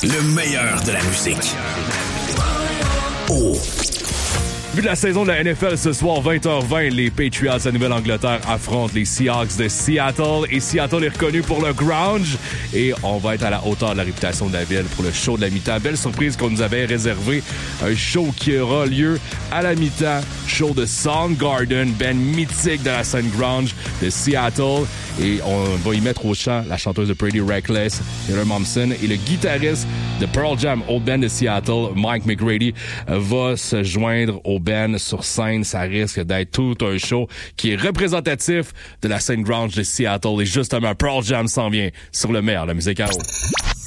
Le meilleur de la musique. Oh. Vu de la saison de la NFL ce soir, 20h20, les Patriots de Nouvelle-Angleterre affrontent les Seahawks de Seattle. Et Seattle est reconnu pour le grunge. Et on va être à la hauteur de la réputation de la ville pour le show de la mi-temps. Belle surprise qu'on nous avait réservé. Un show qui aura lieu à la mi-temps. Show de Soundgarden, band mythique de la scène grunge de Seattle. Et on va y mettre au chant la chanteuse de Pretty Reckless, Taylor Momsen, et le guitariste de Pearl Jam, old band de Seattle, Mike McGrady, va se joindre au band sur scène. Ça risque d'être tout un show qui est représentatif de la scène grunge de Seattle. Et justement, Pearl Jam s'en vient sur le meilleur de la musique à eau.